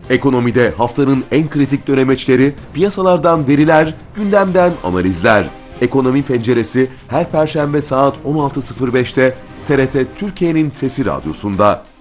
Ekonomide haftanın en kritik dönemeçleri, piyasalardan veriler, gündemden analizler. Ekonomi Penceresi her Perşembe saat 16.05'te TRT Türkiye'nin Sesi Radyosu'nda.